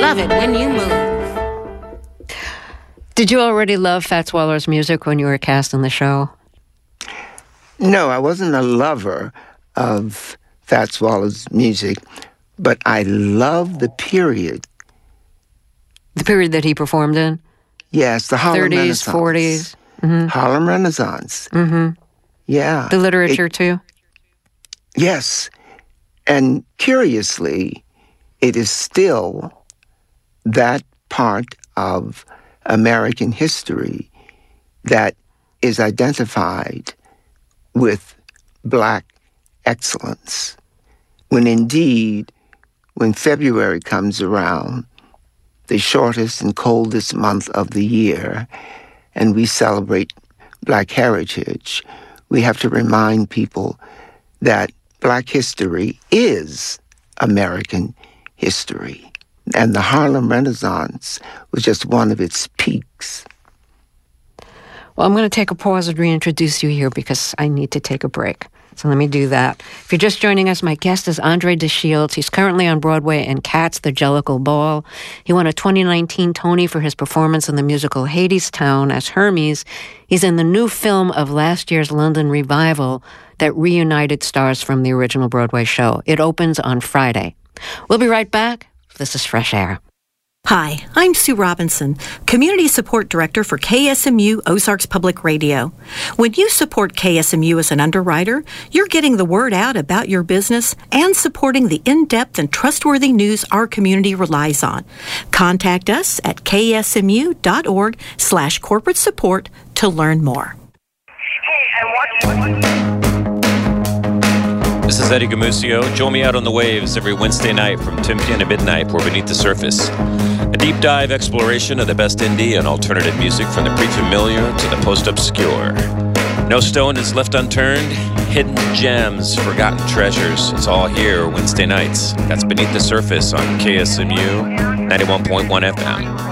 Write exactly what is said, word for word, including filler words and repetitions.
love it when you move. Did you already love Fats Waller's music when you were cast in the show? No, I wasn't a lover of Fats Waller's music, but I love the period. The period that he performed in? Yes, the Harlem thirties, Renaissance. forties. Mm-hmm. Harlem Renaissance. Mm-hmm. Yeah. The literature, it, too? Yes. And curiously, it is still that part of American history that is identified with Black excellence. When indeed, when February comes around, the shortest and coldest month of the year, and we celebrate Black heritage, we have to remind people that Black history is American history. And the Harlem Renaissance was just one of its peaks. Well, I'm going to take a pause and reintroduce you here because I need to take a break. So let me do that. If you're just joining us, my guest is Andre De Shields. He's currently on Broadway in Cats, the Jellicle Ball. He won a twenty nineteen Tony for his performance in the musical Hadestown as Hermes. He's in the new film of last year's London revival that reunited stars from the original Broadway show. It opens on Friday. We'll be right back. This is Fresh Air. Hi, I'm Sue Robinson, Community Support Director for K S M U Ozarks Public Radio. When you support K S M U as an underwriter, you're getting the word out about your business and supporting the in-depth and trustworthy news our community relies on. Contact us at ksmu.org slash corporate support to learn more. Hey, and what... This is Eddie Gamusio. Join me out on the waves every Wednesday night from ten p.m. to midnight for Beneath the Surface. A deep dive exploration of the best indie and alternative music from the pre-familiar to the post-obscure. No stone is left unturned. Hidden gems, forgotten treasures. It's all here Wednesday nights. That's Beneath the Surface on K S M U ninety-one point one F M.